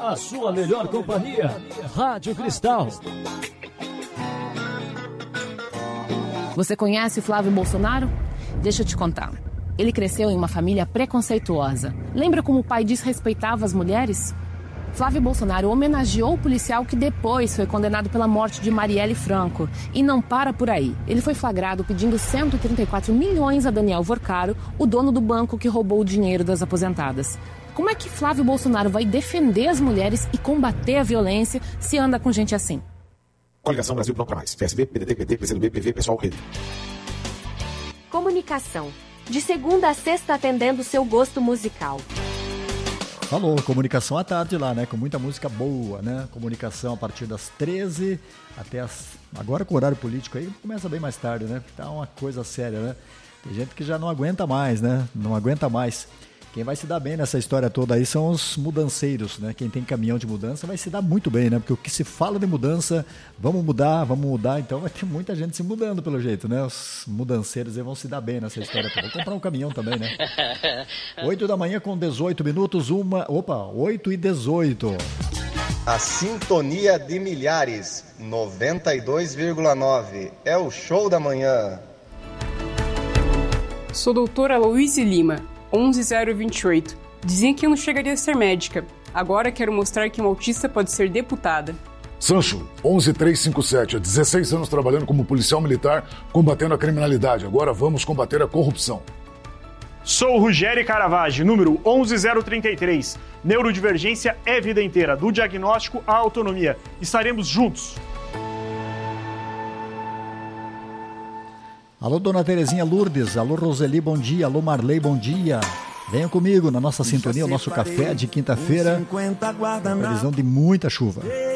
a sua melhor companhia, Rádio Cristal. Você conhece Flávio Bolsonaro? Deixa eu te contar. Ele cresceu em uma família preconceituosa. Lembra como o pai desrespeitava as mulheres? Flávio Bolsonaro homenageou o policial que depois foi condenado pela morte de Marielle Franco. E não para por aí. Ele foi flagrado pedindo 134 milhões a Daniel Vorcaro, o dono do banco que roubou o dinheiro das aposentadas. Como é que Flávio Bolsonaro vai defender as mulheres e combater a violência se anda com gente assim? Coligação Brasil Não Pra Mais. PSB, PDT, PT, PCdoB, PV, Pessoal, Rede. Comunicação. De segunda a sexta atendendo seu gosto musical. Falou, comunicação à tarde lá, né? Com muita música boa, né? Comunicação a partir das 13 até as... Agora com o horário político aí começa bem mais tarde, né? Tá uma coisa séria, né? Tem gente que já não aguenta mais, né? Não aguenta mais. Quem vai se dar bem nessa história toda aí são os mudanceiros, né? Quem tem caminhão de mudança vai se dar muito bem, né? Porque o que se fala de mudança, vamos mudar, então vai ter muita gente se mudando pelo jeito, né? Os mudanceiros aí vão se dar bem nessa história toda. Vou comprar um caminhão também, né? 8 da manhã com 18 minutos, 8h18. A sintonia de milhares, 92,9. É o show da manhã. Sou doutora Aloíse Lima, 11028. Dizem que eu não chegaria a ser médica. Agora quero mostrar que uma autista pode ser deputada. Sancho, 11357. Há 16 anos trabalhando como policial militar, combatendo a criminalidade. Agora vamos combater a corrupção. Sou Ruggeri Caravaggio, número 11033. Neurodivergência é vida inteira, do diagnóstico à autonomia. Estaremos juntos. Alô, dona Terezinha Lourdes, alô, Roseli, bom dia, alô, Marley, bom dia. Venham comigo na nossa sintonia, o nosso café de quinta-feira. Previsão de muita chuva.